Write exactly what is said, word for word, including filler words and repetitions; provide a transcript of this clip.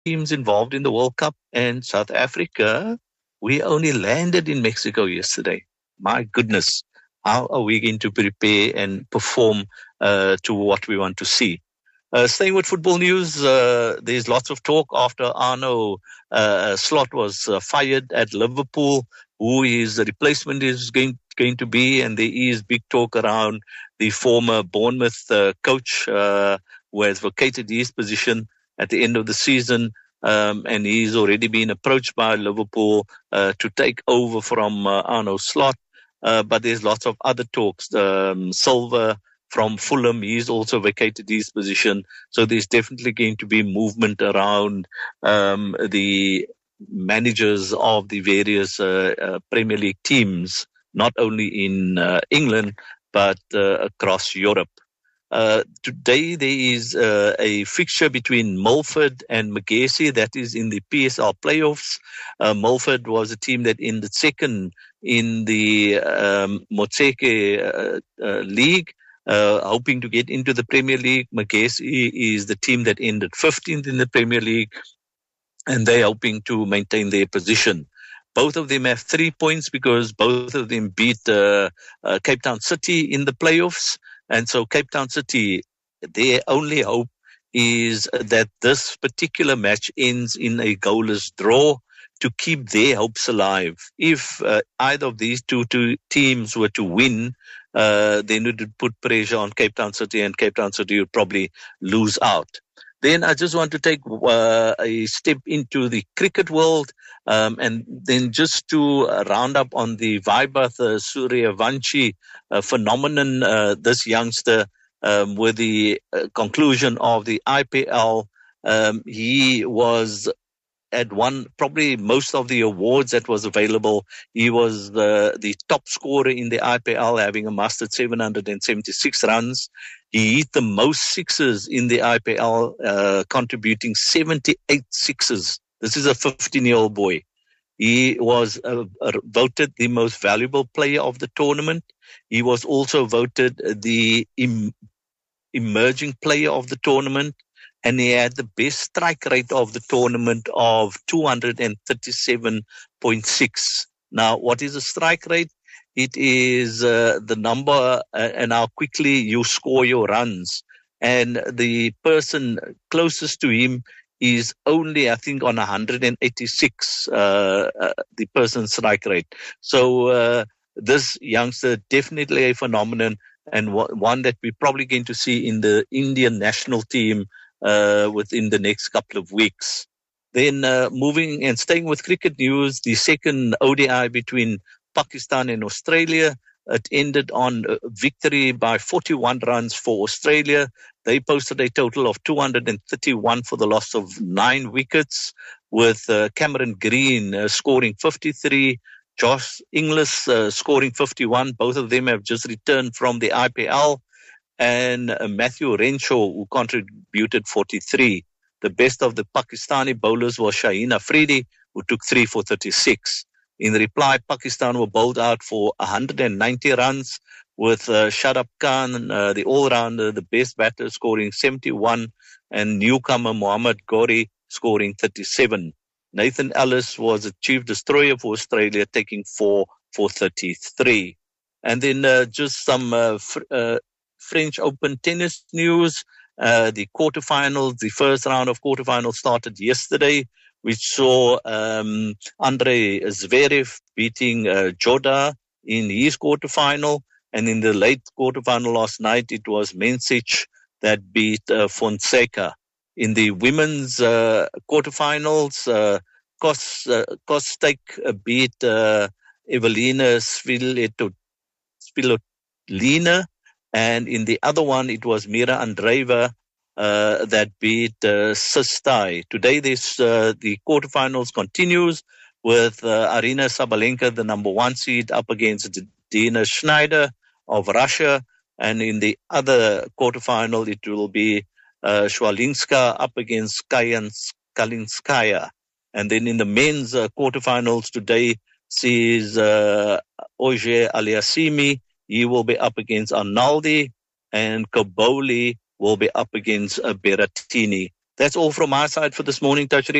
teams involved in the World Cup, and South Africa, we only landed in Mexico yesterday. My goodness, how are we going to prepare and perform uh, to what we want to see? Uh, staying with football news, uh, there's lots of talk after Arno uh, Slot was uh, fired at Liverpool, who his replacement is going going to be, and there is big talk around the former Bournemouth uh, coach uh, who has vacated his position at the end of the season, um, and he's already been approached by Liverpool uh, to take over from uh, Arno Slot. Uh, but there's lots of other talks. Um, Silva from Fulham, he's also vacated his position. So there's definitely going to be movement around um, the managers of the various uh, uh, Premier League teams, not only in uh, England, but uh, across Europe. Uh, today there is uh, a fixture between Milford and Magesi that is in the P S L playoffs. Uh, Milford was a team that ended second in the um, Motseke uh, uh, League, uh, hoping to get into the Premier League. Magesi is the team that ended fifteenth in the Premier League, and they're hoping to maintain their position. Both of them have three points because both of them beat uh, uh, Cape Town City in the playoffs. And so Cape Town City, their only hope is that this particular match ends in a goalless draw to keep their hopes alive. If uh, either of these two, two teams were to win, uh, then it would put pressure on Cape Town City, and Cape Town City would probably lose out. Then I just want to take uh, a step into the cricket world, um, and then just to uh, round up on the Vaibath uh, Suryavanshi uh, phenomenon, uh, this youngster, um, with the uh, conclusion of the I P L, um, he was had won probably most of the awards that was available. He was the, the top scorer in the I P L, having amassed seven hundred seventy-six runs. He hit the most sixes in the I P L, uh, contributing seventy-eight sixes. This is a fifteen-year-old boy. He was uh, uh, voted the most valuable player of the tournament. He was also voted the em- emerging player of the tournament. And he had the best strike rate of the tournament of two hundred thirty-seven point six. Now, what is a strike rate? It is uh, the number uh, and how quickly you score your runs. And the person closest to him is only, I think, on one hundred eighty-six, uh, uh, the person's strike rate. So uh, this youngster, definitely a phenomenon, and w- one that we're probably going to see in the Indian national team Uh, within the next couple of weeks. Then uh, moving and staying with cricket news, the second O D I between Pakistan and Australia, it ended on a victory by forty-one runs for Australia. They posted a total of two hundred thirty-one for the loss of nine wickets, with uh, Cameron Green uh, scoring fifty-three, Josh Inglis uh, scoring fifty-one. Both of them have just returned from the I P L. And uh, Matthew Renshaw, who contributed forty-three. The best of the Pakistani bowlers was Shaheen Afridi, who took three for thirty-six. In reply, Pakistan were bowled out for one hundred ninety runs, with uh, Shadab Khan, uh, the all-rounder, the best batter, scoring seventy-one, and newcomer Mohammad Ghori scoring thirty-seven. Nathan Ellis was a chief destroyer for Australia, taking four for thirty-three. And then uh, just some uh, fr- uh, French Open tennis news. Uh, the quarterfinals, the first round of quarterfinals started yesterday, which saw um, Andrei Zverev beating uh, Joda in his quarterfinal. And in the late quarterfinal last night, it was Mencic that beat uh, Fonseca. In the women's uh, quarterfinals, uh, Kos, uh, Kostek beat uh, Evelina Svitolina. And in the other one, it was Mira Andreeva uh, that beat uh, Sistai. Today, this uh, the quarterfinals continues with uh, Arina Sabalenka, the number one seed, up against Dina Schneider of Russia. And in the other quarterfinal, it will be uh, Shwalinska up against Kalinskaya. And then in the men's uh, quarterfinals today, sees uh, Oje Aliassimi. He will be up against Arnaldi, and Kaboli will be up against uh, Berrettini. That's all from my side for this morning, Touch.